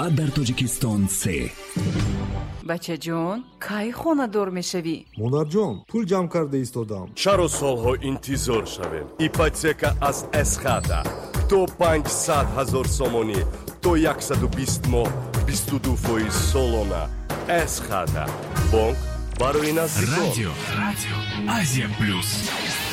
و در تاجیکستان 3. بچه جون کی خونه دور میشوی؟ монар ҷон пул ҷамъ карда истодам. чаро солҳо интизор шавем? ипотека аз эсхата то 500 000 сомонӣ то 120 моҳ 22% солона. эсхата бонк барои наздикон. Радио Азия Плюс.